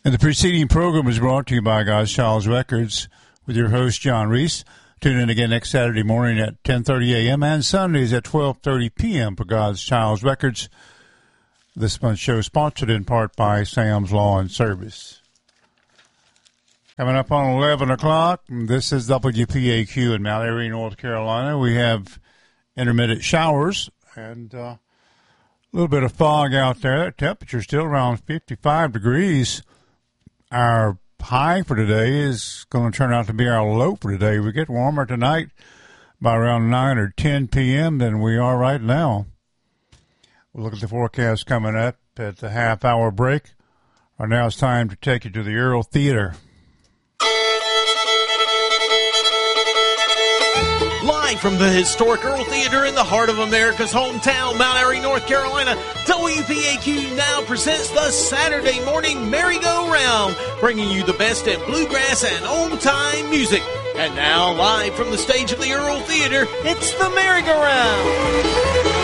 And the preceding program was brought to you by God's Child's Records with your host, John Reese. Tune in again next Saturday morning at 10:30 a.m. and Sundays at 12:30 p.m. for God's Child's Records. This month's show is sponsored in part by Sam's Law and Service. Coming up on 11 o'clock, this is WPAQ in Mount Airy, North Carolina. We have intermittent showers and a little bit of fog out there. The temperature's still around 55 degrees. Our high for today is going to turn out to be our low for today. We get warmer tonight by around 9 or 10 p.m. than we are right now. We'll look at the forecast coming up at the half-hour break. Right now it's time to take you to the Earl Theater. Live from the historic Earl Theater in the heart of America's hometown, Mount Airy, North Carolina, WPAQ now presents the Saturday Morning Merry-Go-Round, bringing you the best in bluegrass and old-time music. And now, live from the stage of the Earl Theater, it's the Merry-Go-Round.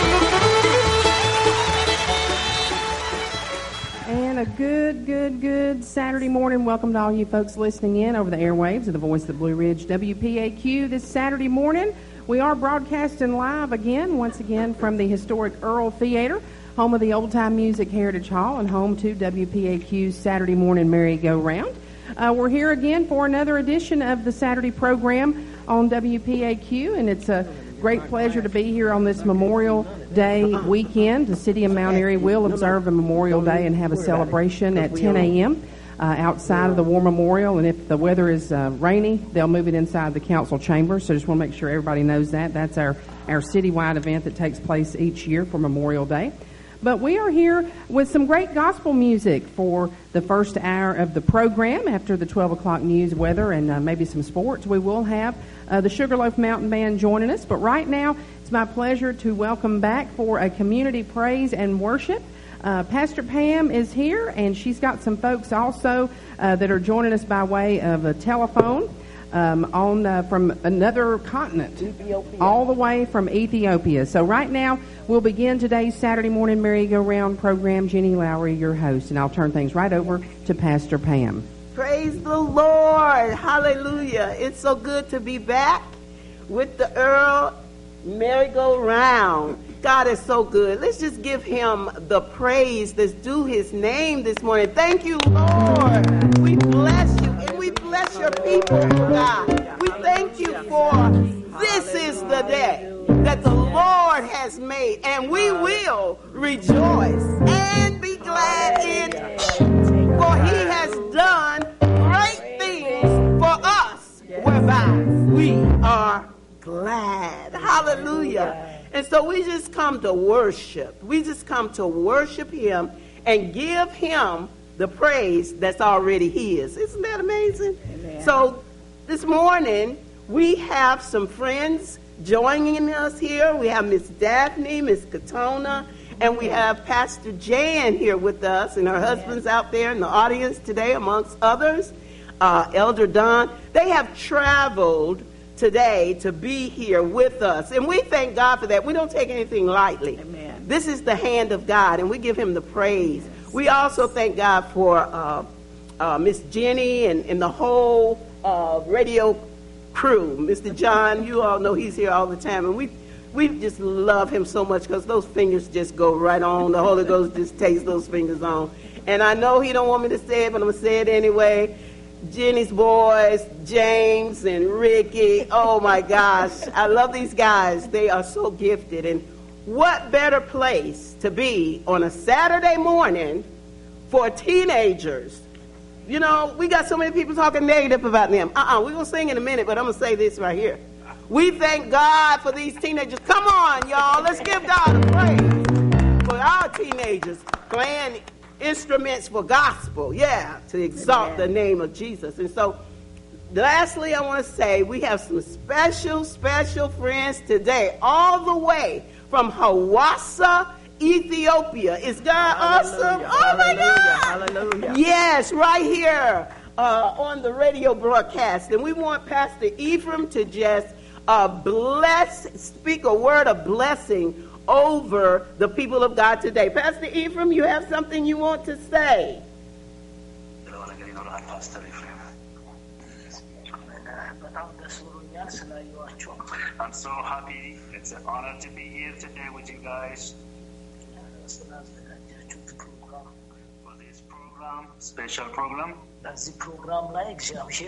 And a good Saturday morning. Welcome to all you folks listening in over the airwaves of the Voice of the Blue Ridge, WPAQ. This Saturday morning, we are broadcasting live once again from the historic Earl Theater, home of the Old Time Music Heritage Hall and home to WPAQ's Saturday Morning Merry-Go-Round. We're here again for another edition of the Saturday program on WPAQ, and it's a great pleasure to be here on this Memorial Day weekend. The city of Mount Airy will observe a Memorial Day and have a celebration at 10 a.m. Outside of the War Memorial, and if the weather is rainy, they'll move it inside the council chamber. So just want to make sure everybody knows that. That's our citywide event that takes place each year for Memorial Day. But we are here with some great gospel music for the first hour of the program. After the 12 o'clock news, weather, and maybe some sports, we will have the Sugarloaf Mountain Band joining us. But right now, it's my pleasure to welcome back for a community praise and worship. Pastor Pam is here, and she's got some folks also that are joining us by way of a telephone from another continent, Ethiopia. All the way from Ethiopia. So right now, we'll begin today's Saturday Morning Merry-Go-Round program. Jenny Lowry, your host, and I'll turn things right over to Pastor Pam. Praise the Lord. Hallelujah. It's so good to be back with the Earl Merry-Go-Round. God is so good. Let's just give him the praise that's due his name this morning. Thank you, Lord. We bless you, and we bless your people, God. We thank you for this is the day that the Lord has made, and we will rejoice and be glad in it. For he has done great things for us, whereby we are glad. Hallelujah. And so we just come to worship. We just come to worship him and give him the praise that's already his. Isn't that amazing? Amen. So this morning, we have some friends joining us here. We have Miss Daphne, Miss Katona, and we have Pastor Jan here with us, and her husband's out there in the audience today, amongst others. Elder Don. They have traveled today to be here with us, and we thank God for that. We don't take anything lightly. Amen. This is the hand of God, and we give him the praise. Yes. We also thank God for Miss Jenny and the whole radio crew. Mr. John, you all know he's here all the time, and we just love him so much because those fingers just go right on. The Holy Ghost just takes those fingers on. And I know he don't want me to say it, but I'm going to say it anyway. Jenny's boys, James and Ricky, oh my gosh, I love these guys. They are so gifted, and what better place to be on a Saturday morning for teenagers. You know, we got so many people talking negative about them. We're going to sing in a minute, but I'm going to say this right here. We thank God for these teenagers. Come on, y'all, let's give God a praise for our teenagers playing instruments for gospel, to exalt the name of Jesus. And so, lastly, I want to say we have some special friends today, all the way from Hawassa, Ethiopia. Is God awesome? Oh, my God. Hallelujah. Yes, right here on the radio broadcast. And we want Pastor Ephraim to just speak a word of blessing over the people of God today. Pastor Ephraim, you have something you want to say? ነገር ይኖራል ፓስተር ኤፍሬም? በጣም ደስ ብሎኛል ስላየኋችሁ። I'm so happy. It's an honor to be here today with you guys. ስላዘጋጃችሁት ፕሮግራም, for this program, special program. በዚህ ፕሮግራም ላይ እግዚአብሔር